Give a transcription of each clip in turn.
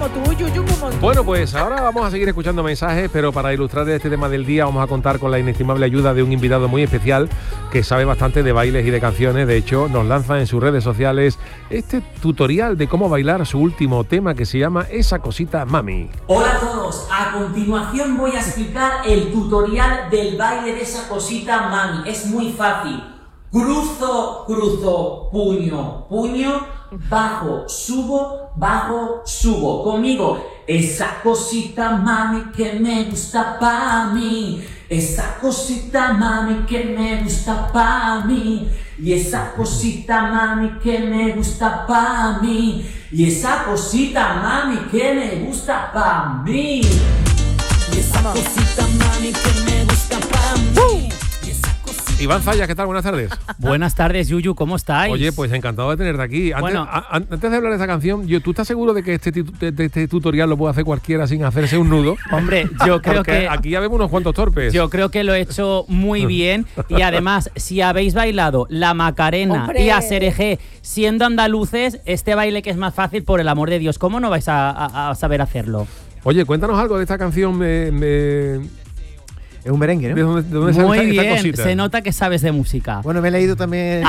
como tú, Yuyu, como tú. Bueno, pues ahora vamos a seguir escuchando mensajes, pero para ilustrar este tema del día vamos a contar con la inestimable ayuda de un invitado muy especial que sabe bastante de bailes y de canciones. De hecho, nos lanza en sus redes sociales este tutorial de cómo bailar su último tema que se llama Esa Cosita Mami. Hola a todos, a continuación voy a explicar el tutorial del baile de Esa Cosita Mami. Es muy fácil. Cruzo, puño, bajo, subo. Conmigo. Esa cosita mami que me gusta pa' mí. Esa cosita mami que me gusta pa' mí. Y esa cosita mami que me gusta pa' mí. Y esa cosita mami que me gusta pa' mí. Y esa cosita mami que me gusta pa' mí. Iván Zayas, ¿qué tal? Buenas tardes. Buenas tardes, Yuyu, ¿cómo estáis? Oye, pues encantado de tenerte aquí. Antes de hablar de esa canción, ¿tú estás seguro de que este tutorial lo puede hacer cualquiera sin hacerse un nudo? Hombre, yo creo que... aquí ya vemos unos cuantos torpes. Yo creo que lo he hecho muy bien. Y además, si habéis bailado la Macarena y a Serejé siendo andaluces, este baile que es más fácil, por el amor de Dios, ¿cómo no vais a saber hacerlo? Oye, cuéntanos algo de esta canción. Es un merengue, ¿no? ¿De dónde sale muy esta bien, cosita? Se nota que sabes de música. Bueno, me he leído también.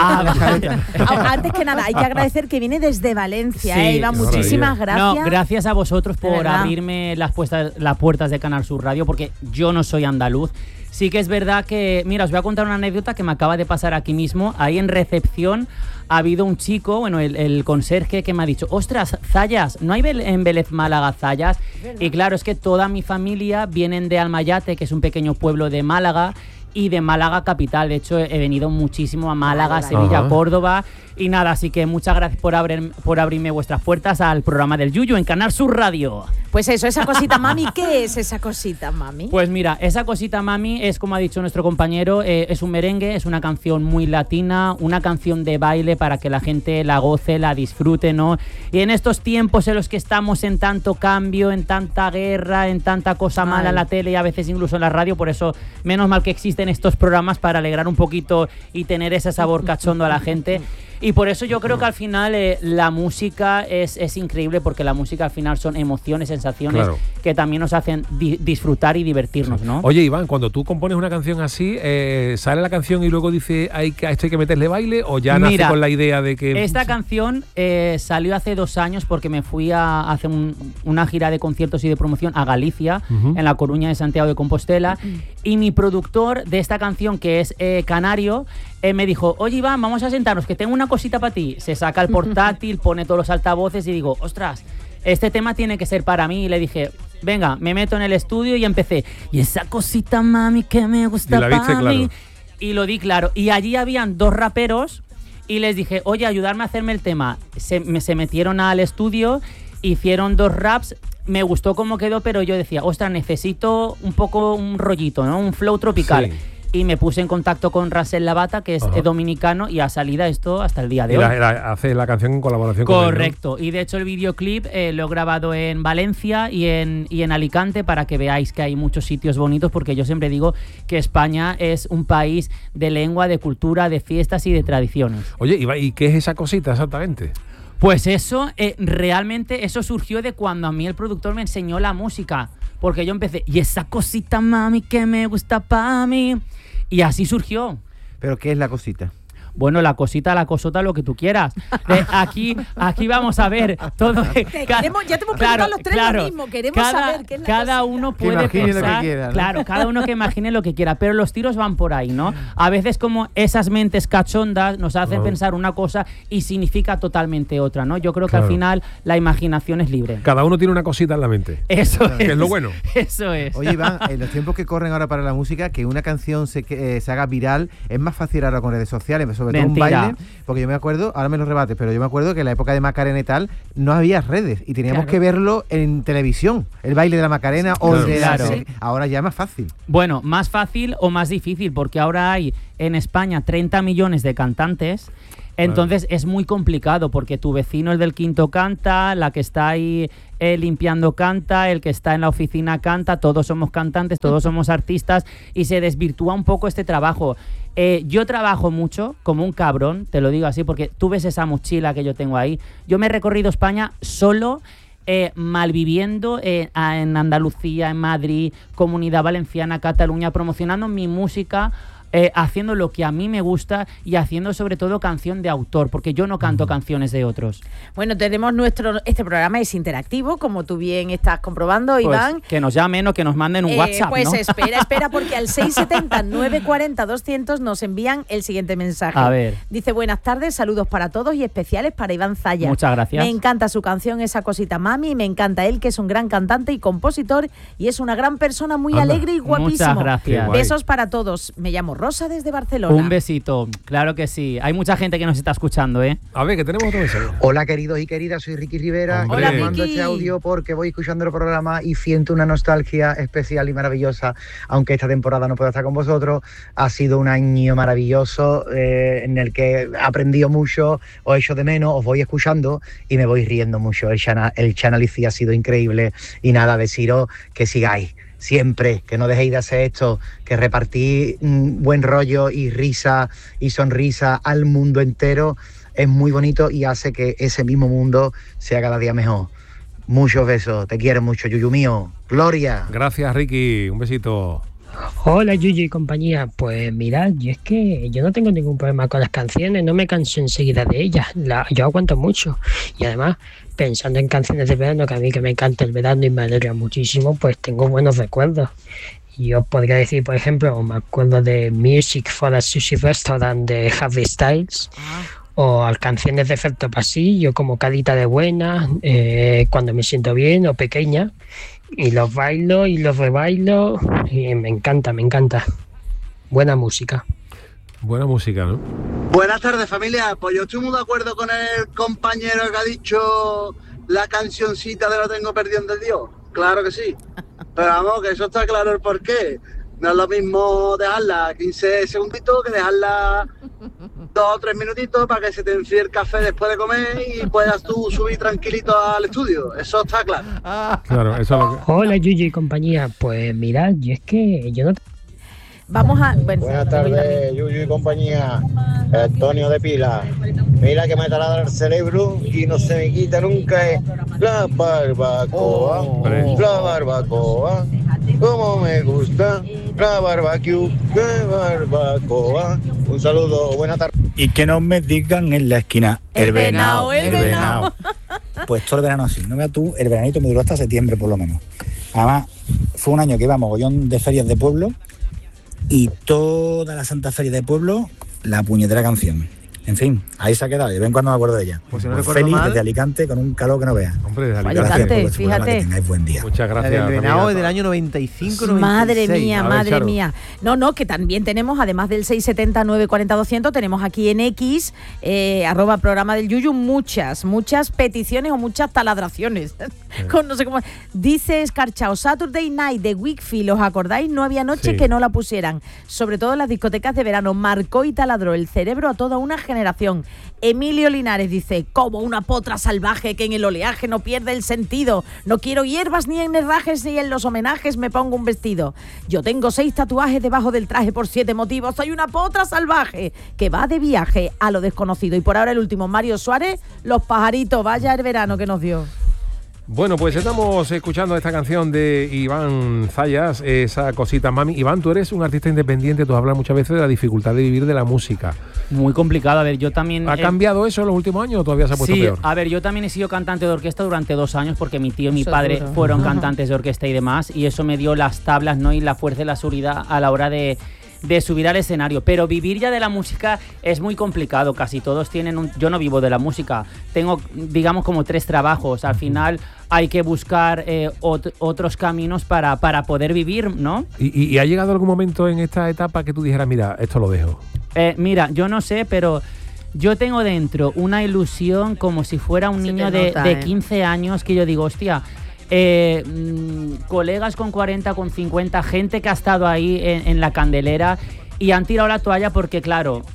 Antes que nada, hay que agradecer que viene desde Valencia, sí, Iván, muchísimas gracias. No, gracias a vosotros por abrirme las puertas de Canal Sur Radio, porque yo no soy andaluz. Sí que es verdad que, mira, os voy a contar una anécdota que me acaba de pasar aquí mismo. Ahí en recepción ha habido un chico, bueno, el conserje, que me ha dicho: ostras, Zayas, ¿no hay en Vélez Málaga Zayas? Y claro, es que toda mi familia vienen de Almayate, que es un pequeño pueblo de Málaga, y de Málaga capital. De hecho, he venido muchísimo a Málaga, Sevilla, Córdoba. Y nada, así que muchas gracias por abrirme vuestras puertas al programa del Yuyu en Canal Sur Radio. Pues eso, esa cosita mami, ¿qué es esa cosita mami? Pues mira, esa cosita mami es, como ha dicho nuestro compañero, es un merengue, es una canción muy latina, una canción de baile para que la gente la goce, la disfrute, ¿no? Y en estos tiempos en los que estamos en tanto cambio, en tanta guerra, en tanta cosa mala en la tele y a veces incluso en la radio, por eso menos mal que existen estos programas para alegrar un poquito y tener ese sabor cachondo a la gente. Y por eso yo creo que al final la música es increíble, porque la música al final son emociones, sensaciones que también nos hacen disfrutar y divertirnos, ¿no? Oye, Iván, cuando tú compones una canción así, ¿sale la canción y luego dice a esto hay que meterle baile, o ya nace con la idea de que...? Esta canción salió hace 2 años porque me fui a hacer una gira de conciertos y de promoción a Galicia, en La Coruña de Santiago de Compostela, y mi productor de esta canción, que es canario, me dijo: oye, Iván, vamos a sentarnos, que tengo una cosita para ti. Se saca el portátil, pone todos los altavoces y digo: ostras, este tema tiene que ser para mí. Y le dije: venga, me meto en el estudio y empecé. Y esa cosita mami que me gusta para mí. Y lo di claro. Y allí habían 2 raperos y les dije: oye, ayudarme a hacerme el tema. Se metieron al estudio, hicieron 2 raps. Me gustó cómo quedó, pero yo decía: ostras, necesito un poco un rollito, ¿no? Un flow tropical. Sí. Y me puse en contacto con Rasel Lavata, que es dominicano, y ha salido esto hasta el día de hoy. Hace la canción en colaboración con él, ¿no? Correcto. Y de hecho el videoclip lo he grabado en Valencia y en Alicante, para que veáis que hay muchos sitios bonitos, porque yo siempre digo que España es un país de lengua, de cultura, de fiestas y de tradiciones. Oye, ¿y qué es esa cosita exactamente? Pues eso, realmente eso surgió de cuando a mí el productor me enseñó la música, porque yo empecé: y esa cosita mami que me gusta pa' mí. Y así surgió. ¿Pero qué es la cosita? Bueno, la cosita, la cosota, lo que tú quieras. Aquí vamos a ver todo. Ya te hemos preguntado los tres lo mismo. Queremos saber qué es la cada cosita. uno puede pensar, quiera, ¿no? Claro, cada uno que imagine lo que quiera, pero los tiros van por ahí, ¿no? A veces, como esas mentes cachondas nos hacen pensar una cosa y significa totalmente otra, ¿no? Yo creo que al final la imaginación es libre. Cada uno tiene una cosita en la mente. Eso es. Que es lo bueno. Eso es. Oye, Iván, en los tiempos que corren ahora para la música, que una canción se haga viral es más fácil ahora con redes sociales, sobre todo un baile, porque yo me acuerdo, ahora me lo rebates, pero yo me acuerdo que en la época de Macarena y tal no había redes y teníamos que verlo en televisión, el baile de la Macarena o de la... Ahora ya es más fácil. Bueno, más fácil o más difícil, porque ahora hay en España 30 millones de cantantes. Entonces es muy complicado, porque tu vecino, el del quinto, canta, la que está ahí limpiando canta, el que está en la oficina canta, todos somos cantantes, todos somos artistas, y se desvirtúa un poco este trabajo. Yo trabajo mucho, como un cabrón, te lo digo así, porque tú ves esa mochila que yo tengo ahí. Yo me he recorrido España solo malviviendo en Andalucía, en Madrid, Comunidad Valenciana, Cataluña, promocionando mi música, haciendo lo que a mí me gusta y haciendo sobre todo canción de autor, porque yo no canto canciones de otros. Bueno, tenemos este programa es interactivo, como tú bien estás comprobando, pues, Iván. Que nos llamen o que nos manden un WhatsApp, pues ¿no? espera, porque al 670-940-200 nos envían el siguiente mensaje. A ver. Dice, buenas tardes, saludos para todos y especiales para Iván Zayas. Muchas gracias. Me encanta su canción Esa Cosita Mami, y me encanta él, que es un gran cantante y compositor y es una gran persona, muy alegre y guapísimo. Muchas gracias. Besos para todos. Me llamo Rosa desde Barcelona. Un besito, claro que sí. Hay mucha gente que nos está escuchando, ¿eh? A ver, que tenemos otro mensaje. Hola, queridos y queridas, soy Ricky Rivera. Hombre. Hola, Y mando Ricky. este audio porque voy escuchando el programa y siento una nostalgia especial y maravillosa. Aunque esta temporada no pueda estar con vosotros, ha sido un año maravilloso en el que he aprendido mucho, os echo de menos, os voy escuchando y me voy riendo mucho. El Chanalici ha sido increíble y nada, deciros que sigáis. Siempre, que no dejéis de hacer esto, que repartís buen rollo y risa y sonrisa al mundo entero, es muy bonito y hace que ese mismo mundo sea cada día mejor. Muchos besos, te quiero mucho, Yuyu mío. Gloria. Gracias, Ricky. Un besito. Hola Yuyu y compañía, pues mirad, yo es que yo no tengo ningún problema con las canciones, no me canso enseguida de ellas, yo aguanto mucho y además pensando en canciones de verano, que a mí que me encanta el verano y me alegra muchísimo, pues tengo buenos recuerdos. Y os podría decir, por ejemplo, me acuerdo de Music for a Sushi Restaurant de Harry Styles, o canciones de Efecto Pasillo como Carita de Buena, Cuando me siento bien o Pequeña. Y los bailo y los rebailo y me encanta. Buena música. Buena música, ¿no? Buenas tardes, familia. Pues yo estoy muy de acuerdo con el compañero que ha dicho la cancioncita de Lo tengo perdido de Dios. Claro que sí. Pero vamos, que eso está claro el porqué. No es lo mismo dejarla 15 segunditos que dejarla 2 o 3 minutitos para que se te enfríe el café después de comer y puedas tú subir tranquilito al estudio. Eso está claro. Claro, eso es lo que... Hola Yuyu y compañía, pues mirad, yo es que yo no... Vamos a... Bueno, Buenas tardes, Yuyu y compañía. Antonio de Pila. Mira que me taladra el cerebro y no se me quita nunca la barbacoa. La barbacoa. Como me gusta la barbecue, la barbacoa. Un saludo, buena tarde. Y que no me digan en la esquina El venao. Pues todo el verano así. No veas tú, el veranito me duró hasta septiembre por lo menos. Además, fue un año que iba mogollón de ferias de pueblo y toda la Santa Feria de pueblo, la puñetera canción. En fin, ahí se ha quedado. De vez en cuando me acuerdo de ella. Pues si no recuerdo Félix mal, desde Alicante con un calor que no veas. Hombre, desde Alicante, Alicante. Gracias por vuestro programa, fíjate. que tengáis buen día. Muchas gracias. el venado también es a- del año 95, 96. Madre mía, A ver, madre Charo. mía. No, que también tenemos, además del 670-940-200, tenemos aquí en X, @ programa del Yuyu, muchas peticiones o muchas taladraciones. Con no sé cómo. Dice Escarchao, Saturday Night de Wakefield, ¿os acordáis? No había noche Sí. que no la pusieran. Sobre todo en las discotecas de verano. Marcó y taladró el cerebro a toda una generación. Emilio Linares dice, como una potra salvaje que en el oleaje no pierde el sentido. No quiero hierbas ni en herrajes ni en los homenajes me pongo un vestido. Yo tengo 6 tatuajes debajo del traje por 7 motivos. Soy una potra salvaje que va de viaje a lo desconocido. Y por ahora el último, Mario Suárez, Los pajaritos, vaya el verano que nos dio. Bueno, pues estamos escuchando esta canción de Iván Zayas, Esa Cosita Mami. Iván, tú eres un artista independiente, tú hablas muchas veces de la dificultad de vivir de la música. Muy complicado. A ver, yo también... ¿Ha cambiado eso en los últimos años o todavía se ha puesto Sí, peor? a ver, yo también he sido cantante de orquesta durante 2 años porque mi tío y mi Eso es padre duro. fueron cantantes de orquesta y demás, y eso me dio las tablas, ¿no? Y la fuerza y la seguridad a la hora de subir al escenario. Pero vivir ya de la música es muy complicado. Casi todos tienen yo no vivo de la música. Tengo, digamos, como 3 trabajos. Al final hay que buscar otros caminos para poder vivir, ¿no? ¿Y ha llegado algún momento en esta etapa que tú dijeras, mira, esto lo dejo? Mira, yo no sé, pero yo tengo dentro una ilusión como si fuera un Se te niño nota, de 15 años que yo digo, hostia, colegas con 40, con 50, gente que ha estado ahí en la candelera y han tirado la toalla porque, claro,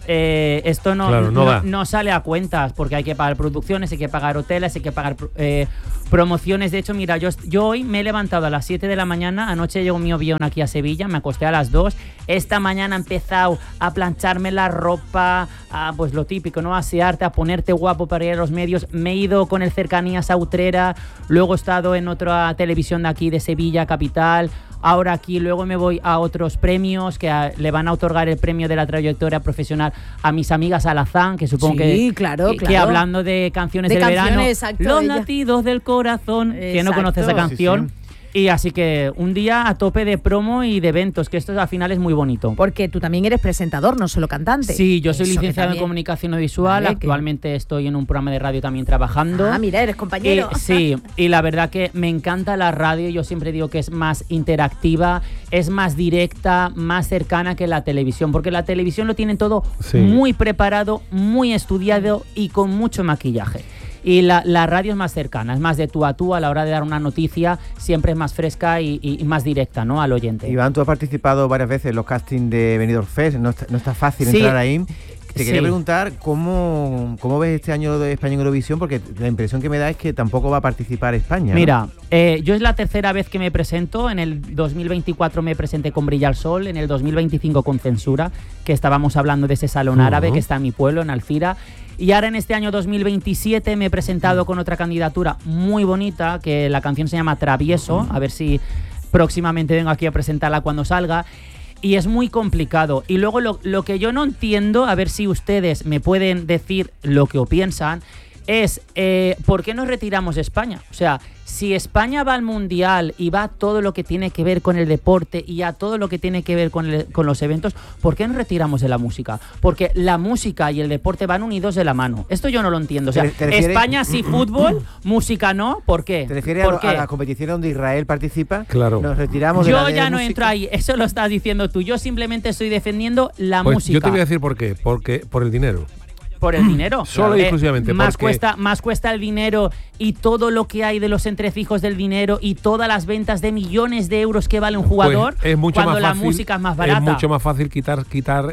esto Claro, no sale a cuentas, porque hay que pagar producciones, hay que pagar hoteles, hay que pagar promociones. De hecho, mira, yo hoy me he levantado a las 7 de la mañana, anoche llegó mi avión aquí a Sevilla, me acosté a las 2, esta mañana he empezado a plancharme la ropa, pues lo típico, ¿no? Asearte, a ponerte guapo para ir a los medios. Me he ido con el Cercanías a Utrera, luego he estado en otra televisión de aquí de Sevilla, capital. Ahora aquí, luego me voy a otros premios que le van a otorgar el premio de la trayectoria profesional a mis amigas Alazán, que supongo que hablando de canciones del verano, exacto, los latidos del corazón, que no conoce esa canción. Sí. Y así que un día a tope de promo y de eventos, que esto al final es muy bonito. Porque tú también eres presentador, no solo cantante. Sí, yo soy licenciado en comunicación audiovisual, Vale, actualmente estoy en un programa de radio también trabajando. Ah, mira, eres compañero. Sí, y la verdad que me encanta la radio, yo siempre digo que es más interactiva, es más directa, más cercana que la televisión, porque la televisión lo tienen todo muy preparado, muy estudiado y con mucho maquillaje. Y la radio es más cercana, es más de tú a tú a la hora de dar una noticia, siempre es más fresca y más directa, ¿no?, al oyente. Iván, tú has participado varias veces en los castings de Benidorm Fest, no está fácil entrar ahí. Te quería preguntar cómo ves este año de España en Eurovisión, porque la impresión que me da es que tampoco va a participar España, ¿no? Mira, yo es la tercera vez que me presento. En el 2024 me presenté con Brilla el Sol, en el 2025 con Censura, que estábamos hablando de ese salón árabe que está en mi pueblo, en Alcira. Y ahora en este año 2027 me he presentado con otra candidatura muy bonita, que la canción se llama Travieso, a ver si próximamente vengo aquí a presentarla cuando salga. Y es muy complicado. Y luego lo que yo no entiendo, a ver si ustedes me pueden decir lo que piensan, es ¿por qué nos retiramos de España? O sea, si España va al Mundial y va a todo lo que tiene que ver con el deporte y a todo lo que tiene que ver con los eventos, ¿por qué nos retiramos de la música? Porque la música y el deporte van unidos de la mano. Esto yo no lo entiendo. O sea, España sí fútbol, música no, ¿por qué? ¿Te refieres a la competición donde Israel participa? Claro. Nos retiramos de la Yo ya no música. entro ahí, eso lo estás diciendo tú. Yo simplemente estoy defendiendo la música. Yo te voy a decir por qué. Porque por el dinero. Por el dinero. Solo y exclusivamente. Más cuesta el dinero y todo lo que hay de los entresijos del dinero y todas las ventas de millones de euros que vale un jugador, pues es mucho cuando más la fácil, música es más barata. Es mucho más fácil quitar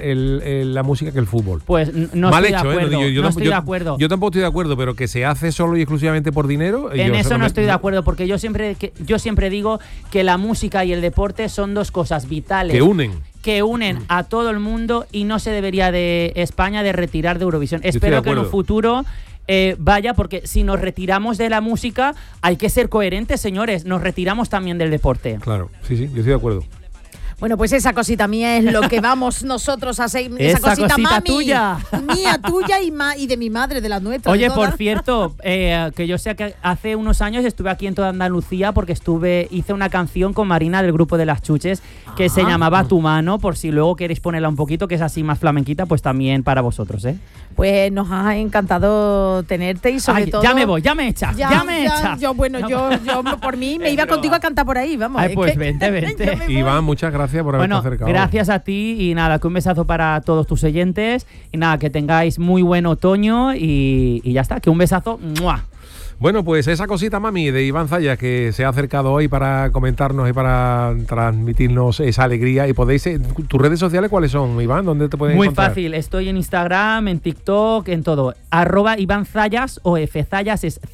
la música que el fútbol. Pues no Mal estoy hecho, de acuerdo. No estoy de acuerdo. Yo tampoco estoy de acuerdo, pero que se hace solo y exclusivamente por dinero. En eso no estoy de acuerdo, porque yo siempre digo que la música y el deporte son dos cosas vitales. Que unen a todo el mundo y no se debería de España de retirar de Eurovisión. Espero que en un futuro vaya, porque si nos retiramos de la música hay que ser coherentes, señores. Nos retiramos también del deporte. Claro, sí, yo estoy de acuerdo. Bueno, pues esa cosita mía es lo que vamos nosotros a seguir. Esa cosita mami, tuya. Mía, tuya y de mi madre, de la nuestra. Oye, por cierto, que yo sé que hace unos años estuve aquí en toda Andalucía porque hice una canción con Marina del grupo de Las Chuches que se llamaba Tu Mano, por si luego queréis ponerla un poquito, que es así más flamenquita, pues también para vosotros, ¿eh? Pues nos ha encantado tenerte y sobre todo... Ya me voy, ya me echas. Yo por mí me iba contigo a cantar por ahí, vamos. Ay, pues vente. Iván, muchas gracias por haberte acercado. Gracias a ti y nada, que un besazo para todos tus oyentes y nada, que tengáis muy buen otoño y ya está, que un besazo. ¡Mua! Bueno, pues esa cosita, mami, de Iván Zayas, que se ha acercado hoy para comentarnos y para transmitirnos esa alegría. Y podéis, ¿tus redes sociales cuáles son, Iván? ¿Dónde te pueden encontrar? Muy fácil, estoy en Instagram, en TikTok, en todo. @Iván Zayas o Zayas es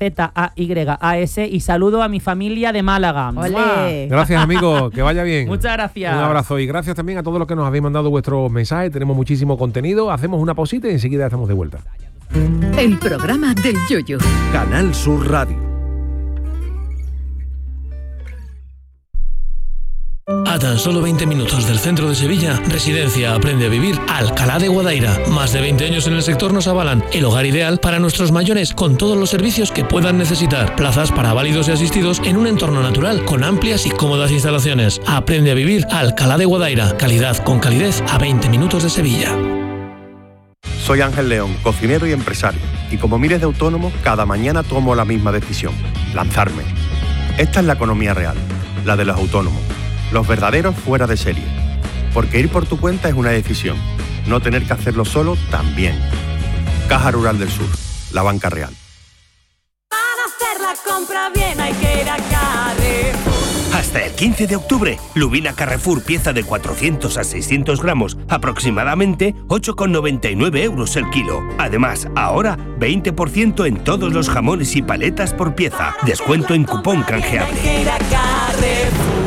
ZAYAS y saludo a mi familia de Málaga. ¡Olé! Gracias, amigo, que vaya bien. Muchas gracias. Un abrazo y gracias también a todos los que nos habéis mandado vuestros mensajes. Tenemos muchísimo contenido. Hacemos una pausita y enseguida estamos de vuelta. El programa del Yoyo. Canal Sur Radio. A tan solo 20 minutos del centro de Sevilla, Residencia Aprende a Vivir Alcalá de Guadaira. Más de 20 años en el sector nos avalan. El hogar ideal para nuestros mayores con todos los servicios que puedan necesitar. Plazas para válidos y asistidos en un entorno natural con amplias y cómodas instalaciones. Aprende a Vivir Alcalá de Guadaira. Calidad con calidez a 20 minutos de Sevilla. Soy Ángel León, cocinero y empresario. Y como miles de autónomos, cada mañana tomo la misma decisión: lanzarme. Esta es la economía real, la de los autónomos. Los verdaderos fuera de serie. Porque ir por tu cuenta es una decisión. No tener que hacerlo solo también. Caja Rural del Sur, la banca real. Para hacer la compra bien hay que ir a Carrefour. Hasta el 15 de octubre, Lubina Carrefour pieza de 400 a 600 gramos, aproximadamente 8,99 euros el kilo. Además, ahora 20% en todos los jamones y paletas por pieza. Descuento en cupón canjeable.